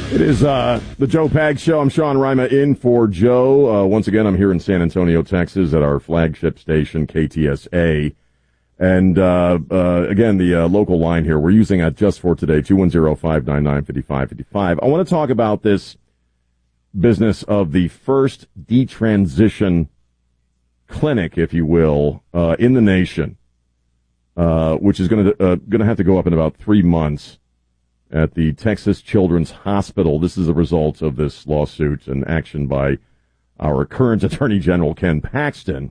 It is the Joe Pags Show. I'm Sean Rima in for Joe. Once again, I'm here in San Antonio, Texas at our flagship station, KTSA. And again, the local line here, we're using it just for today, 210-599-5555. I want to talk about this business of the first detransition clinic, if you will, in the nation, which is going to have to go up in about 3 months at the Texas Children's Hospital. This is a result of this lawsuit and action by our current Attorney General, Ken Paxton,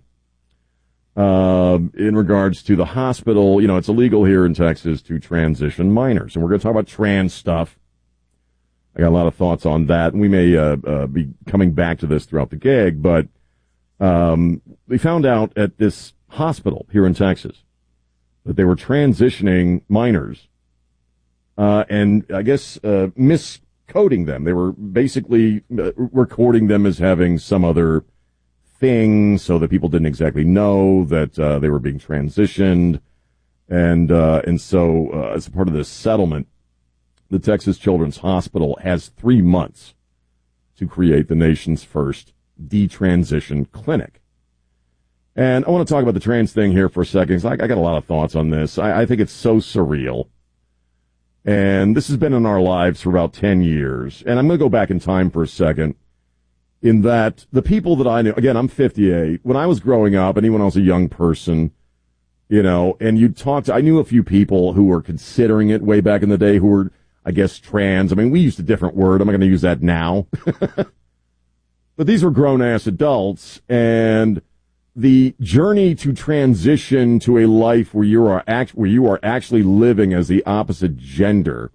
in regards to the hospital. You know, it's illegal here in Texas to transition minors, and we're going to talk about trans stuff. I got a lot of thoughts on that, and we may be coming back to this throughout the gig, but we found out at this hospital here in Texas that they were transitioning minors and I guess miscoding them. They were basically recording them as having some other thing so that people didn't exactly know that they were being transitioned. And so as a part of this settlement, the Texas Children's Hospital has 3 months to create the nation's first detransition clinic. And I want to talk about the trans thing here for a second, because I got a lot of thoughts on this. I think it's so surreal. And this has been in our lives for about 10 years. And I'm going to go back in time for a second, in that the people that I knew, again, I'm 58. When I was growing up, and even when I was a young person, you know, and you talked, I knew a few people who were considering it way back in the day who were, I guess, trans. I mean, we used a different word. I'm not going to use that now. But these were grown-ass adults, and the journey to transition to a life where you are actually living as the opposite gender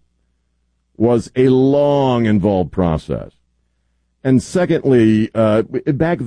was a long, involved process. And secondly, back